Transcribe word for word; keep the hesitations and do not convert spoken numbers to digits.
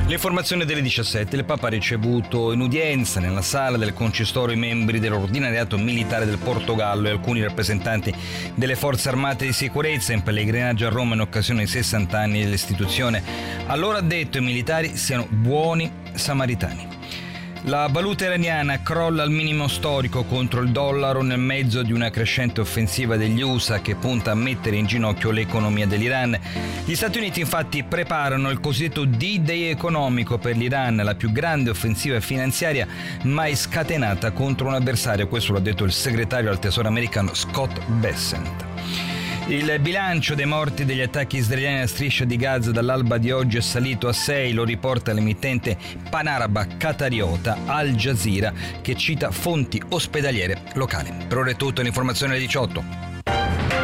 L'informazione delle diciassette. Il Papa ha ricevuto in udienza nella sala del Concistoro i membri dell'Ordinariato Militare del Portogallo e alcuni rappresentanti delle forze armate di sicurezza in pellegrinaggio a Roma in occasione dei sessanta anni dell'istituzione. Allora ha detto i militari siano buoni samaritani. La valuta iraniana crolla al minimo storico contro il dollaro nel mezzo di una crescente offensiva degli U S A che punta a mettere in ginocchio l'economia dell'Iran. Gli Stati Uniti infatti preparano il cosiddetto D-Day economico per l'Iran, la più grande offensiva finanziaria mai scatenata contro un avversario, questo l'ha detto il segretario al Tesoro americano Scott Bessent. Il bilancio dei morti degli attacchi israeliani a striscia di Gaza dall'alba di oggi è salito a sei, lo riporta l'emittente panaraba qatariota Al Jazeera che cita fonti ospedaliere locali. Per ora è tutto, l'informazione alle diciotto.